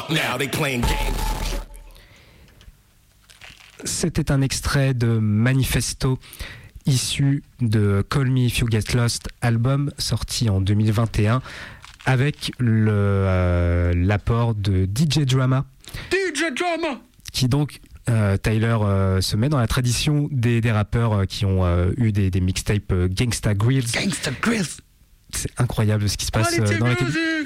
Now they playing games. C'était un extrait de Manifesto issu de Call Me If You Get Lost, album sorti en 2021 avec l'apport de DJ Drama. DJ Drama Qui donc, Tyler se met dans la tradition des rappeurs qui ont eu des mixtapes Gangsta Grills. Gangsta Grills. C'est incroyable ce qui se passe dans la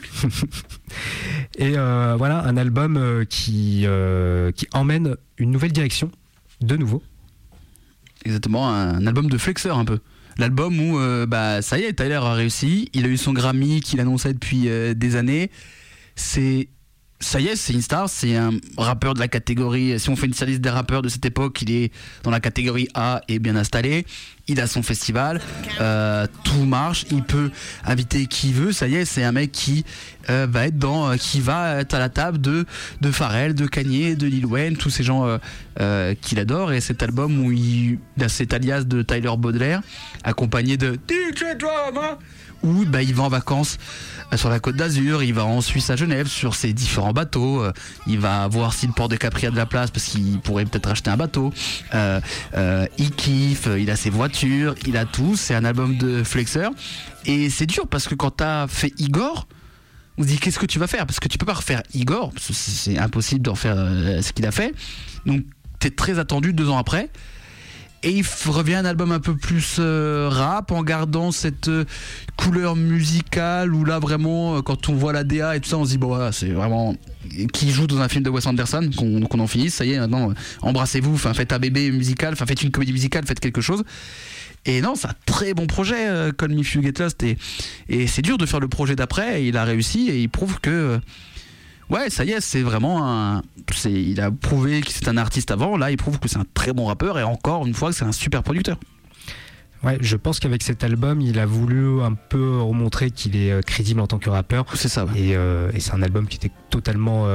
Et voilà, un album qui emmène une nouvelle direction, de nouveau. Exactement, un album de flexeur un peu. L'album où, ça y est, Tyler a réussi, il a eu son Grammy qu'il annonçait depuis des années. Ça y est, c'est une star, c'est un rappeur de la catégorie, si on fait une liste des rappeurs de cette époque, il est dans la catégorie A et bien installé, il a son festival, tout marche, il peut inviter qui veut, ça y est, c'est un mec qui va être à la table de Pharrell, de Kanye, de Lil Wayne, tous ces gens qu'il adore, et cet album où il a cet alias de Tyler Baudelaire, accompagné de DJ Drama, où il va en vacances sur la Côte d'Azur, il va en Suisse à Genève sur ses différents bateaux, il va voir si le port de Capri a de la place parce qu'il pourrait peut-être acheter un bateau, il kiffe, il a ses voitures, il a tout, c'est un album de flexeur, et c'est dur parce que quand t'as fait Igor, on se dit qu'est-ce que tu vas faire, parce que tu peux pas refaire Igor, parce que c'est impossible de refaire ce qu'il a fait, donc t'es très attendu 2 ans après. Et il revient un album un peu plus rap, en gardant cette couleur musicale où là vraiment, quand on voit la DA et tout ça, on se dit bon voilà, c'est vraiment qui joue dans un film de Wes Anderson, qu'on en finisse, ça y est, maintenant embrassez-vous, faites un bébé musical, faites une comédie musicale, faites quelque chose. Et non, c'est un très bon projet, Call Me If You Get Lost, et c'est dur de faire le projet d'après, et il a réussi, et il prouve que ouais, ça y est, c'est vraiment il a prouvé que c'est un artiste avant, là il prouve que c'est un très bon rappeur, et encore une fois que c'est un super producteur. Ouais, je pense qu'avec cet album, il a voulu un peu remontrer qu'il est crédible en tant que rappeur. C'est ça, ouais. Et c'est un album qui était totalement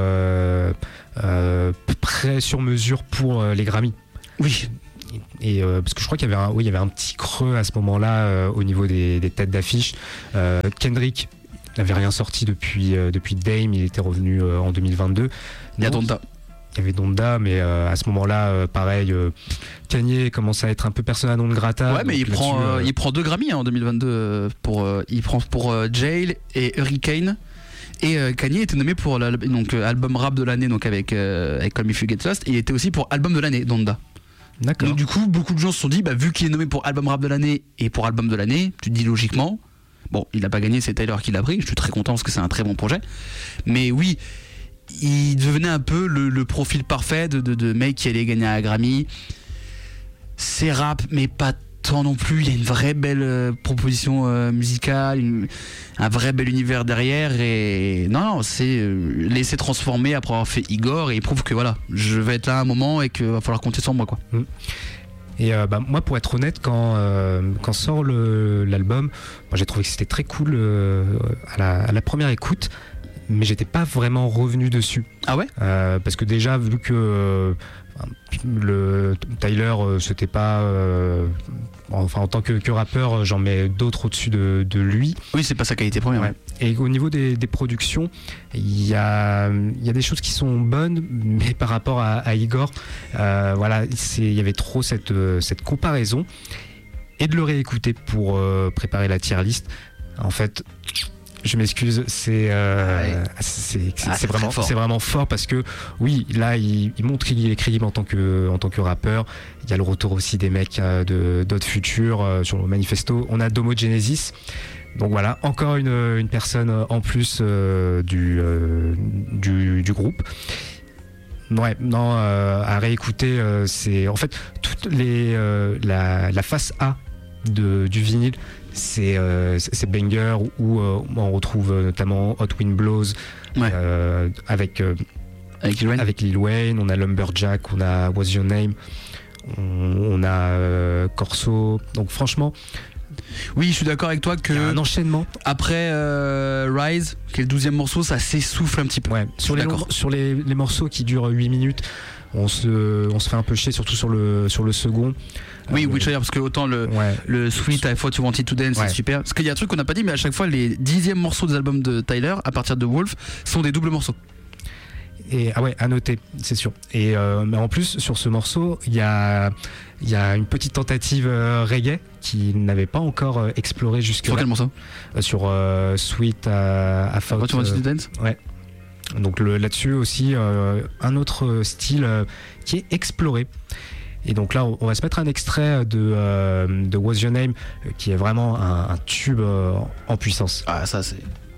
prêt sur mesure pour les Grammy. Oui. Et parce que je crois qu'il y avait un petit creux à ce moment-là au niveau des têtes d'affiche. Kendrick n'avait rien sorti depuis Dame, il était revenu en 2022. Il y a Donda. Il y avait Donda, mais à ce moment-là, pareil, Kanye commence à être un peu persona non grata. Ouais, mais il prend 2 Grammy en 2022 il prend pour Jail et Hurricane. Et Kanye était nommé pour album rap de l'année, donc avec Call Me If You Get Lost, et il était aussi pour album de l'année, Donda. D'accord. Donc du coup, beaucoup de gens se sont dit, vu qu'il est nommé pour album rap de l'année et pour album de l'année, tu te dis logiquement, bon, il n'a pas gagné, c'est Tyler qui l'a pris, je suis très content parce que c'est un très bon projet. Mais oui, il devenait un peu le profil parfait de mec qui allait gagner un Grammy. C'est rap, mais pas tant non plus. Il y a une vraie belle proposition musicale, un vrai bel univers derrière. Et non, c'est laisser transformer après avoir fait Igor, et il prouve que voilà, je vais être là à un moment et qu'il va falloir compter sur moi, quoi. Et moi, pour être honnête, quand sort l'album, moi, j'ai trouvé que c'était très cool à la première écoute, mais j'étais pas vraiment revenu dessus. Ah ouais? Parce que déjà, vu que le Tyler, c'était pas en tant que rappeur, j'en mets d'autres au-dessus de lui. Oui, c'est pas sa qualité première. Ouais. Et au niveau des productions, il y a des choses qui sont bonnes, mais par rapport à Igor, voilà, il y avait trop cette comparaison. Et de le réécouter pour préparer la tier list, en fait, je m'excuse, c'est vraiment fort, parce que oui, là il montre qu'il est crédible en tant que rappeur. Il y a le retour aussi des mecs d'autres futurs sur le Manifesto. On a Domo Genesis, donc voilà, encore une personne en plus du groupe. Ouais, non, à réécouter, c'est en fait toute la face A du vinyle. C'est banger où on retrouve notamment Hot Wind Blows, ouais. avec Lil Wayne, on a Lumberjack, on a What's Your Name, on a Corso. Donc franchement, oui, je suis d'accord avec toi que un enchaînement. Après Rise, qui est le 12e morceau, ça s'essouffle un petit peu. Ouais, sur les morceaux qui durent 8 minutes, on se fait un peu chier, surtout sur le second. Oui, Witcher, parce que autant le Sweet I Thought You Wanted to Dance, c'est super. Parce qu'il y a un truc qu'on n'a pas dit, mais à chaque fois, les 10e morceaux des albums de Tyler, à partir de Wolf, sont des doubles morceaux. Et ah ouais, à noter, c'est sûr. Et mais en plus sur ce morceau, il y a une petite tentative reggae qui n'avait pas encore exploré jusque Sur là. quel morceau? Sur Sweet à Fault. What You Want to Dance? Ouais. Donc là-dessus aussi un autre style qui est exploré. Et donc là on va se mettre un extrait de What's Your Name qui est vraiment un tube en puissance. Ah, ça c'est